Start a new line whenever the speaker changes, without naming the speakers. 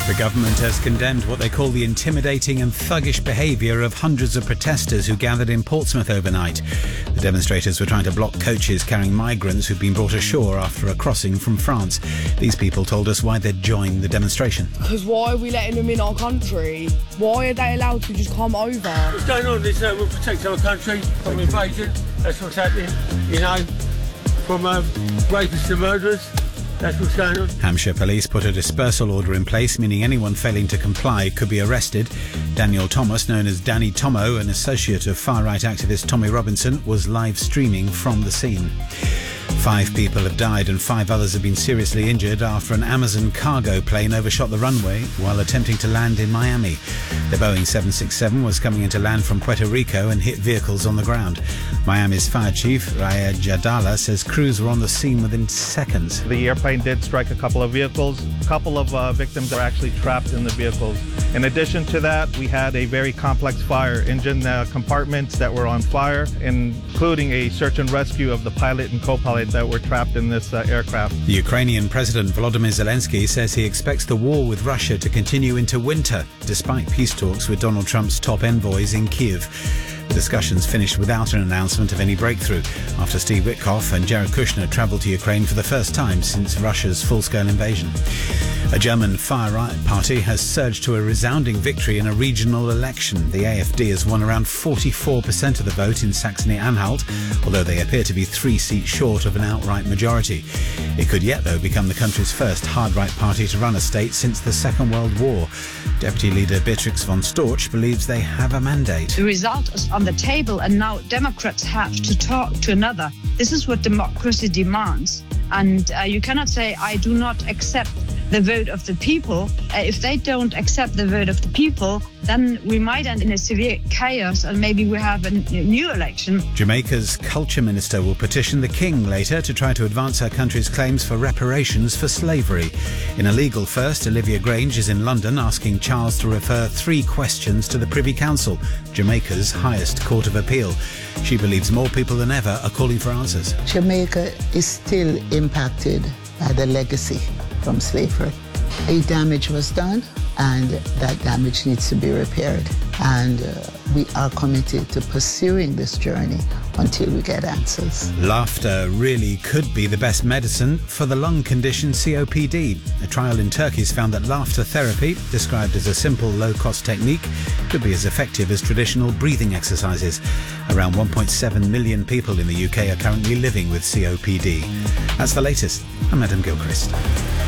The government has condemned what they call the intimidating and thuggish behaviour of hundreds of protesters who gathered in Portsmouth overnight. The demonstrators were trying to block coaches carrying migrants who'd been brought ashore after a crossing from France. These people told us why they'd joined the demonstration.
Because why are we letting them in our country? Why are they allowed to just come over?
What's going on is we'll protect our country from invasion. That's what's happening, from rapists to murderers. That's what's going on.
Hampshire Police put a dispersal order in place, meaning anyone failing to comply could be arrested. Daniel Thomas, known as Danny Tomo, an associate of far-right activist Tommy Robinson, was live streaming from the scene. 5 people have died and 5 others have been seriously injured after an Amazon cargo plane overshot the runway while attempting to land in Miami. The Boeing 767 was coming into land from Puerto Rico and hit vehicles on the ground. Miami's fire chief, Raya Jadala, says crews were on the scene within seconds.
The airplane did strike a couple of vehicles. A couple of victims are actually trapped in the vehicles. In addition to that, we had a very complex fire, engine compartments that were on fire, including a search and rescue of the pilot and co-pilot that were trapped in this aircraft.
The Ukrainian President Volodymyr Zelensky says he expects the war with Russia to continue into winter, despite peace talks with Donald Trump's top envoys in Kyiv. The discussions finished without an announcement of any breakthrough after Steve Witkoff and Jared Kushner travelled to Ukraine for the first time since Russia's full-scale invasion. A German far-right party has surged to a resounding victory in a regional election. The AfD has won around 44% of the vote in Saxony-Anhalt, although they appear to be 3 seats short of an outright majority. It could yet, though, become the country's first hard-right party to run a state since the Second World War. Deputy Leader Beatrix von Storch believes they have a mandate.
The result is on the table, and now Democrats have to talk to another. This is what democracy demands. And you cannot say, I do not accept the vote of the people. If they don't accept the vote of the people, then we might end in a severe chaos and maybe we have a new election.
Jamaica's culture minister will petition the King later to try to advance her country's claims for reparations for slavery. In a legal first, Olivia Grange is in London asking Charles to refer 3 questions to the Privy Council, Jamaica's highest court of appeal. She believes more people than ever are calling for answers.
Jamaica is still impacted by the legacy from slavery. A damage was done and that damage needs to be repaired. And we are committed to pursuing this journey until we get answers.
Laughter really could be the best medicine for the lung condition COPD. A trial in Turkey has found that laughter therapy, described as a simple low-cost technique, could be as effective as traditional breathing exercises. Around 1.7 million people in the UK are currently living with COPD. That's the latest. I'm Adam Gilchrist.